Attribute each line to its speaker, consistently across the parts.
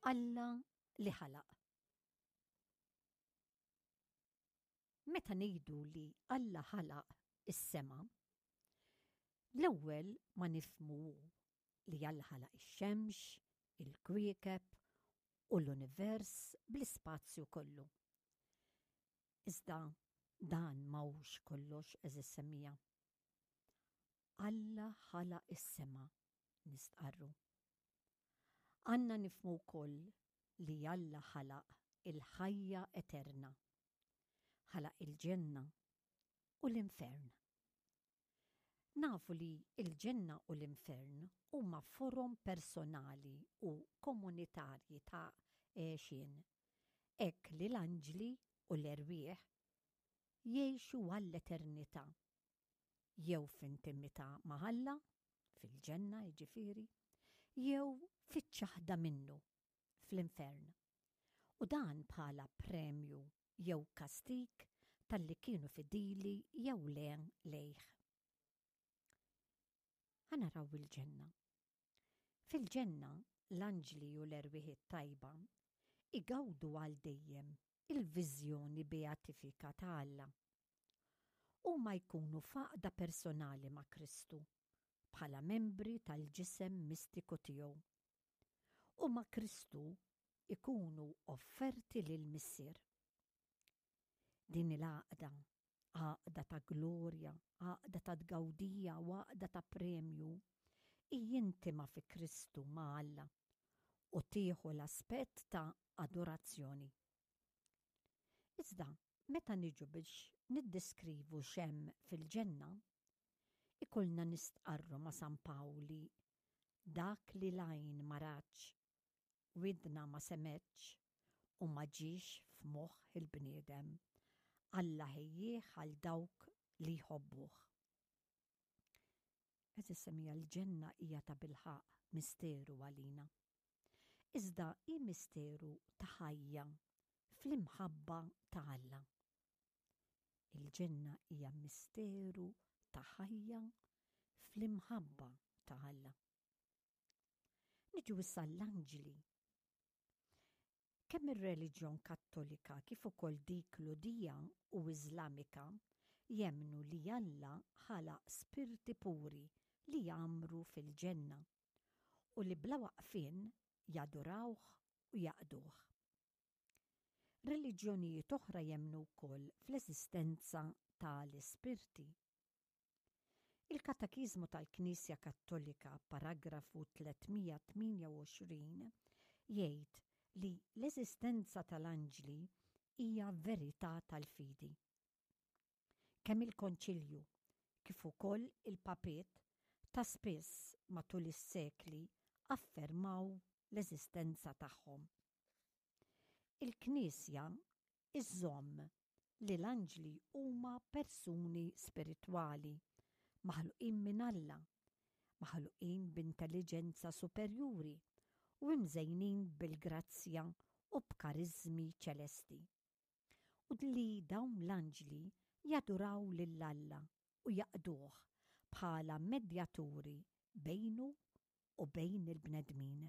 Speaker 1: Alla li ħalaq. Meta ngħidu li Alla ħalaq is-sema, l-ewwel ma nifhmu li Alla ħalaq ix-xemx, il-kwiekeb u l-univers bl-ispazju kollu. Iżda dan mawx kollox eżis semmija. Alla ħalaq is-sema nistqarru. Għandna nifhmu wkoll li Alla ħalaq il-ħajja eterna. Ħalaq il-ġenna u l-infern. Nafu li il-ġenna u l-infern huma forom personali u komunitarji ta' għexien, hekk li l-anġli u l-erwieħ jgħixu għall-eternità, jew f'intimità ma' Alla, fil-ġenna jiġifieri, jew fiċ-ċaħda minnu, fl-infern. U dan bħala premju jew kastik tal-li kienu fidili jew len lejh. Ħanaraw il-ġenna. Fil-ġenna l-anġli u l-erwieħ tajba igawdu għal dejjem il-viżjoni beatifika ta' Alla. Huma jkunu faqda personali ma' Kristu bħala membri tal-ġisem mistiku tiegħu. U ma' Kristu ikunu offerti lil Missier. Din il-għaqda, għaqda ta' glorja, għaqda ta' tgawdija u għaqda ta' premju, jintima fi Kristu ma' Alla u tieħu l-aspett ta' adorazzjoni. Iżda, meta niġu biex niddeskrivu xemm fil-ġenna, ikollna nistqarru ma' San Pawli dak li l-għajn ma raċ, widna ma semetx u ma ġiex f'moħħ il-bniedem. Alla ħejjieħ għal dawk li jħobbuh. Eżis semija l-ġenna hija ta' bilħaq misteru għalina. Iżda hi misteru ta' ħajja fl-imħabba ta' Alla. Il-ġenna hija misteru ta' ħajja fl-imħabba ta' Alla. Niġu issa l-anġli. Kemm ir-reliġjon Kattolika kif ukoll dik Ludija u Iżlamika jemmnu li Alla ħalaq spirti puri li jagħmru fil-ġenna u li bla waqfien jadurawh u jaqduh. Reliġjonijiet oħra jemmnu wkoll fl-eżistenza tal-ispirti. Il-Katekizmu tal-Knisja Kattolika paragrafu 328 jgħid li l-eżistenza tal-anġli hija verità tal-fidi. Kemm il-Konċilju kif ukoll il-Papiet ta' spiss matul is-sekli affermaw l-eżistenza tagħhom. Il-Knisja iżżomm li l-anġli huma persuni spiritwali maħluqin minn Alla, maħluqin b'intelliġenza superjuri u mżejnin bil-grazzja u b'kariżmi ċelesti. U li dawn l-anġli jaduraw lil Alla u jaqduh bħala medjaturi bejnu u bejn il-bnedmin.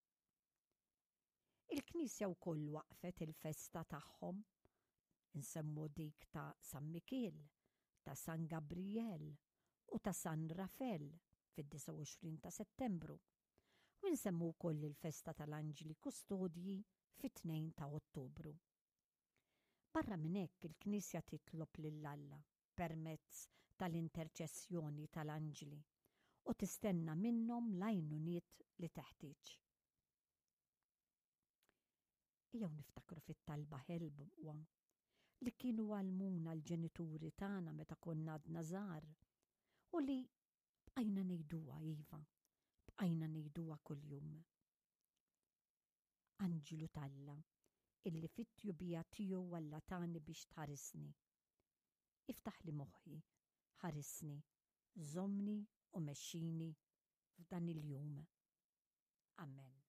Speaker 1: Il-Knisja wkoll waqfet il-festa tagħhom, insemmu dik ta' San Mikiel, ta' San Gabriel u ta' San Rafel fid-29 ta' Settembru. U nsemmu wkoll il-festa tal-Anġli Kustodji fit-2 ta' Ottubru. Barra minn hekk il-Knisja titlob lil Alla permezz tal-interċessjoni tal-anġli u tistenna minnhom l-għajnuniet li teħtieġ. Ejjew niftakru fit-talba ħelbwa li kienu għalmuna l-ġenituri tagħna meta konna għadna żgħar u li bqajna ngħiduha iva. Bqajna ngħiduha kuljum. Anġlu talla, illi fit-tjubija tiegħu Alla tani biex tħarisni. Iftaħ li moħħi, ħarisni, żommni u mexxini f'dan il-jum. Amen.